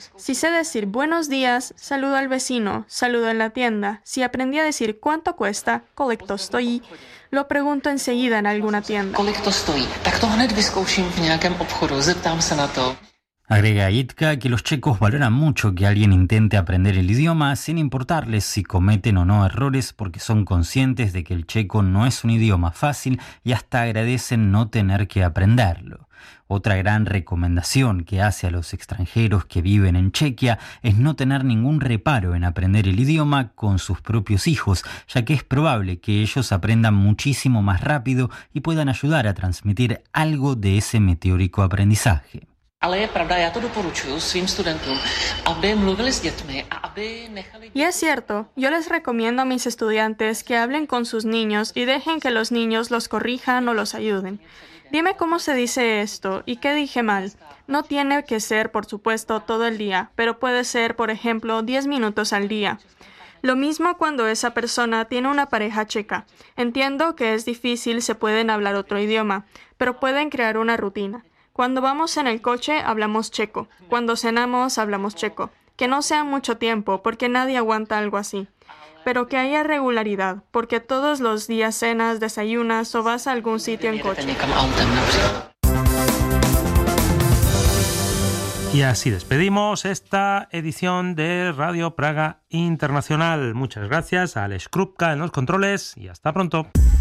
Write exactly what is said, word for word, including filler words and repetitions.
Si sé decir buenos días, saludo al vecino, saludo en la tienda. Si aprendí a decir cuánto cuesta, kolik to stojí, lo pregunto enseguida en alguna tienda. Kolik to stojí? Tak to hned vyzkouším v nějakém obchodu, zeptám se na to. Agrega Jitka que los checos valoran mucho que alguien intente aprender el idioma sin importarles si cometen o no errores porque son conscientes de que el checo no es un idioma fácil y hasta agradecen no tener que aprenderlo. Otra gran recomendación que hace a los extranjeros que viven en Chequia es no tener ningún reparo en aprender el idioma con sus propios hijos, ya que es probable que ellos aprendan muchísimo más rápido y puedan ayudar a transmitir algo de ese meteórico aprendizaje. Ale je pravda, já to doporučuji svým studentům, aby mluvili s dětmi a aby nechali... Y es cierto, yo les recomiendo a mis estudiantes que hablen con sus niños y dejen que los niños los corrijan o los ayuden. Dime cómo se dice esto y qué dije mal. No tiene que ser, por supuesto, todo el día, pero puede ser, por ejemplo, diez minutos al día. Lo mismo cuando esa persona tiene una pareja checa. Entiendo que es difícil, se pueden hablar otro idioma, pero pueden crear una rutina. Cuando vamos en el coche, hablamos checo. Cuando cenamos, hablamos checo. Que no sea mucho tiempo, porque nadie aguanta algo así. Pero que haya regularidad, porque todos los días cenas, desayunas o vas a algún sitio en coche. Y así despedimos esta edición de Radio Praga Internacional. Muchas gracias a Alex Krupka en los controles y hasta pronto.